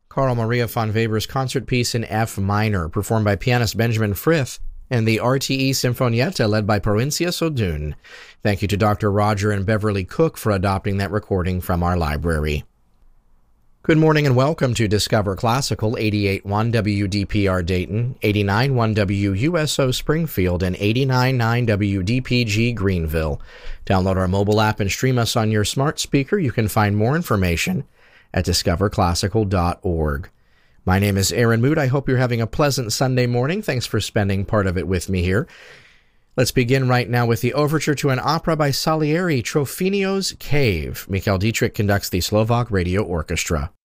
Carl Maria von Weber's concert piece in F minor, performed by pianist Benjamin Frith, and the RTE Sinfonietta led by Provincia Sodun. Thank you to Dr. Roger and Beverly Cook for adopting that recording from our library. Good morning and welcome to Discover Classical, 88.1 WDPR Dayton, 89.1 WUSO Springfield, and 89.9 WDPG Greenville. Download our mobile app and stream us on your smart speaker. You can find more information at discoverclassical.org. My name is Aaron Mood. I hope you're having a pleasant Sunday morning. Thanks for spending part of it with me here. Let's begin right now with the overture to an opera by Salieri, Trofinio's Cave. Mikhail Dietrich conducts the Slovak Radio Orchestra.